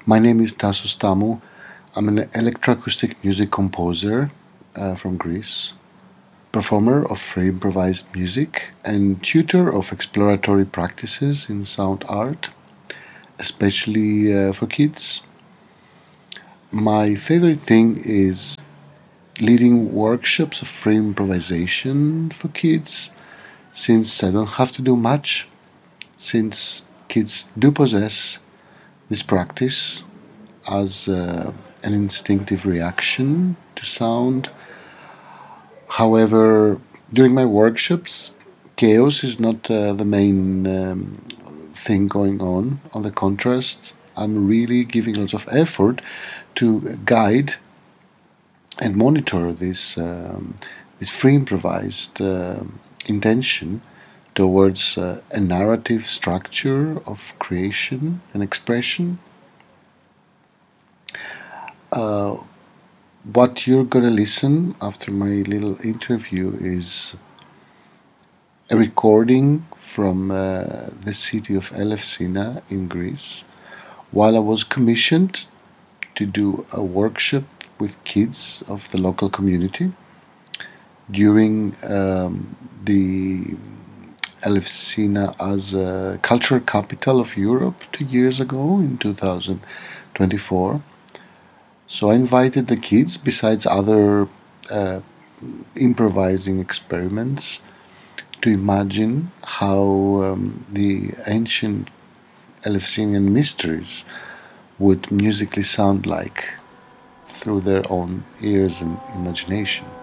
My name is Tassos Stamou. I'm an electroacoustic music composer from Greece, performer of free improvised music, and tutor of exploratory practices in sound art, especially for kids. My favorite thing is leading workshops of free improvisation for kids, since I don't have to do much, since kids do possess this practice as an instinctive reaction to sound. However, during my workshops, chaos is not the main thing going on. On the contrast, I'm really giving lots of effort to guide and monitor this free improvised intention towards a narrative structure of creation and expression. What you're gonna listen after my little interview is a recording from the city of Elefsina in Greece, while I was commissioned to do a workshop with kids of the local community during the Elefsina as a cultural capital of Europe 2 years ago in 2024. So I invited the kids, besides other improvising experiments, to imagine how the ancient Eleusinian mysteries would musically sound like through their own ears and imagination.